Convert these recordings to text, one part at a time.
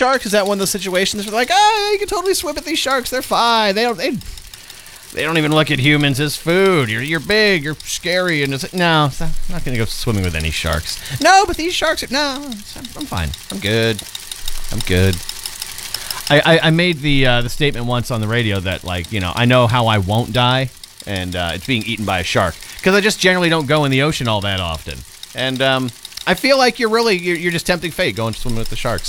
shark? Is that one of those situations where they're like, oh, you can totally swim with these sharks. They're fine. They don't even look at humans as food. You're big. You're scary. And it's no, I'm not going to go swimming with any sharks. No, but these sharks are... No, I'm fine. I'm good. I made the statement once on the radio that, like, you know, I know how I won't die, and it's being eaten by a shark. Because I just generally don't go in the ocean all that often. And I feel like you're just tempting fate going swimming with the sharks.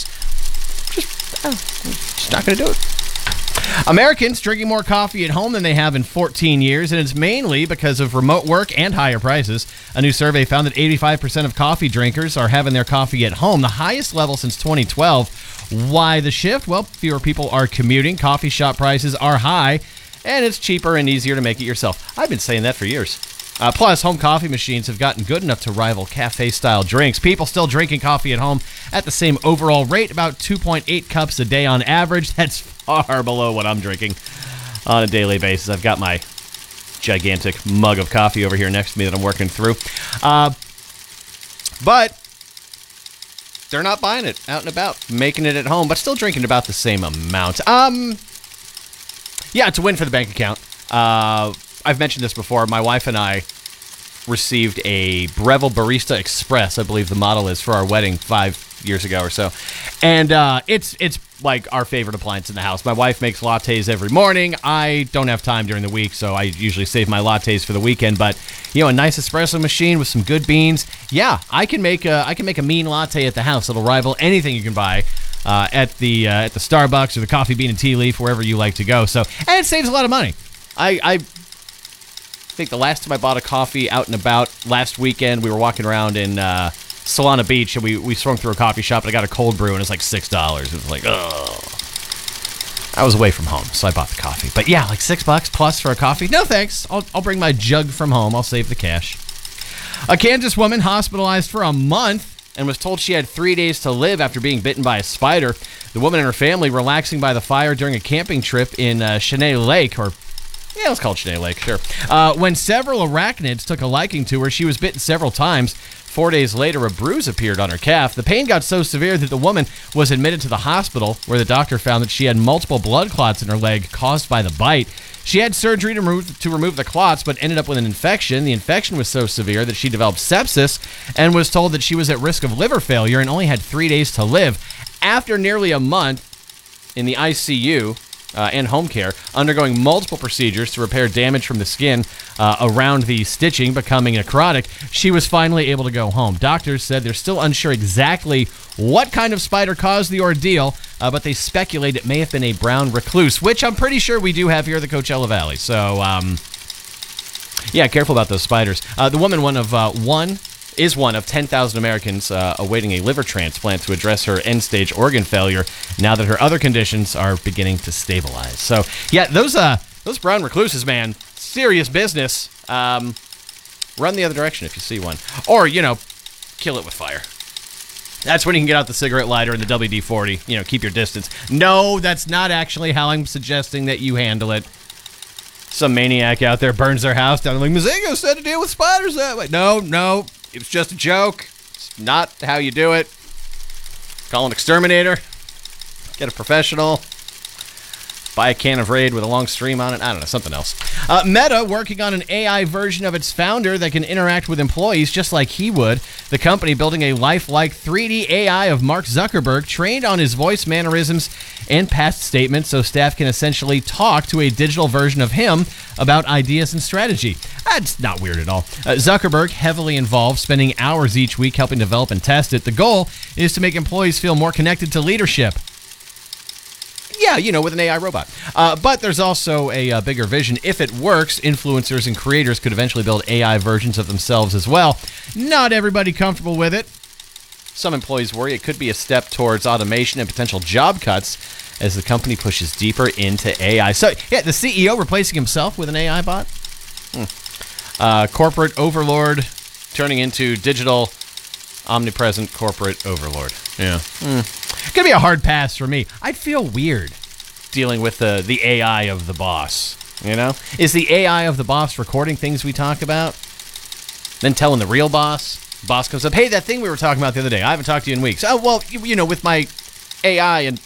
Just not going to do it. Americans drinking more coffee at home than they have in 14 years, and it's mainly because of remote work and higher prices. A new survey found that 85% of coffee drinkers are having their coffee at home, the highest level since 2012. Why the shift? Well, fewer people are commuting, coffee shop prices are high, and it's cheaper and easier to make it yourself. I've been saying that for years. Plus, home coffee machines have gotten good enough to rival cafe-style drinks. People still drinking coffee at home at the same overall rate, about 2.8 cups a day on average. That's far below what I'm drinking on a daily basis. I've got my gigantic mug of coffee over here next to me that I'm working through. But they're not buying it out and about, making it at home, but still drinking about the same amount. Yeah, it's a win for the bank account. I've mentioned this before. My wife and I received a Breville Barista Express, I believe the model is, for our wedding 5 years ago or so. And it's like our favorite appliance in the house. My wife makes lattes every morning. I don't have time during the week, so I usually save my lattes for the weekend. But, you know, a nice espresso machine with some good beans. Yeah, I can make a mean latte at the house. It'll rival anything you can buy at the Starbucks or the Coffee Bean and Tea Leaf, wherever you like to go. So, and it saves a lot of money. I think the last time I bought a coffee out and about last weekend, we were walking around in Solana Beach, and we swung through a coffee shop, and I got a cold brew, and it's like $6. It was like, oh. I was away from home, so I bought the coffee. But yeah, like $6 plus for a coffee? No thanks. I'll bring my jug from home. I'll save the cash. A Kansas woman hospitalized for a month and was told she had 3 days to live after being bitten by a spider. The woman and her family relaxing by the fire during a camping trip in Cheney Lake, or... yeah, let's call it Cheney Lake, sure. When several arachnids took a liking to her, she was bitten several times. 4 days later, a bruise appeared on her calf. The pain got so severe that the woman was admitted to the hospital, where the doctor found that she had multiple blood clots in her leg caused by the bite. She had surgery to remove the clots, but ended up with an infection. The infection was so severe that she developed sepsis and was told that she was at risk of liver failure and only had 3 days to live. After nearly a month in the ICU, and home care, undergoing multiple procedures to repair damage from the skin around the stitching becoming necrotic, she was finally able to go home. Doctors said they're still unsure exactly what kind of spider caused the ordeal, but they speculate it may have been a brown recluse, which I'm pretty sure we do have here in the Coachella Valley. So, yeah, careful about those spiders. The woman, one of 10,000 Americans awaiting a liver transplant to address her end-stage organ failure now that her other conditions are beginning to stabilize. So, yeah, those brown recluses, man, serious business. Run the other direction if you see one. Or, you know, kill it with fire. That's when you can get out the cigarette lighter and the WD-40. You know, keep your distance. No, that's not actually how I'm suggesting that you handle it. Some maniac out there burns their house down. Like, Mazingo said to deal with spiders that way. No. It was just a joke. It's not how you do it. Call an exterminator. Get a professional. Buy a can of Raid with a long stream on it. I don't know, something else. Meta working on an AI version of its founder that can interact with employees just like he would. The company building a lifelike 3D AI of Mark Zuckerberg trained on his voice mannerisms and past statements so staff can essentially talk to a digital version of him about ideas and strategy. That's not weird at all. Zuckerberg, heavily involved, spending hours each week helping develop and test it. The goal is to make employees feel more connected to leadership. Yeah, you know, with an AI robot. But there's also a bigger vision. If it works, influencers and creators could eventually build AI versions of themselves as well. Not everybody comfortable with it. Some employees worry it could be a step towards automation and potential job cuts as the company pushes deeper into AI. So, yeah, the CEO replacing himself with an AI bot? Corporate overlord turning into digital omnipresent corporate overlord. Yeah. Gonna be a hard pass for me. I'd feel weird dealing with the AI of the boss, you know? Is the AI of the boss recording things we talk about? Then telling the real boss? Boss comes up, hey, that thing we were talking about the other day, I haven't talked to you in weeks. Oh, well, you know, with my AI and